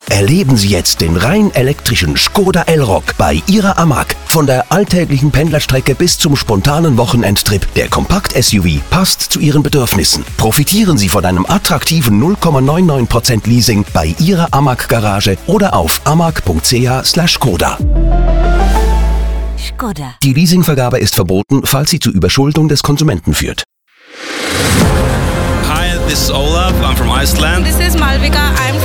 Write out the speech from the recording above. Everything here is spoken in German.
Erleben Sie jetzt den rein elektrischen Škoda Elroq bei Ihrer AMAG. Von der alltäglichen Pendlerstrecke bis zum spontanen Wochenendtrip, der Kompakt-SUV passt zu Ihren Bedürfnissen. Profitieren Sie von einem attraktiven 0,99% Leasing bei Ihrer AMAG-Garage oder auf amag.ch/Škoda. Škoda. Die Leasingvergabe ist verboten, falls sie zu Überschuldung des Konsumenten führt. Hi, this is Olaf. I'm from Iceland. This is Malvika. I'm